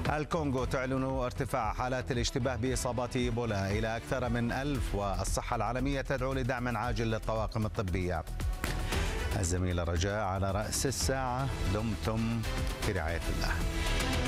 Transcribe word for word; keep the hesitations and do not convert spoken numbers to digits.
الكونغو تعلن ارتفاع حالات الاشتباه بإصابات إيبولا إلى أكثر من ألف، والصحة العالمية تدعو لدعم عاجل للطواقم الطبية. الزميلة رجاء على رأس الساعة، دمتم في رعاية الله.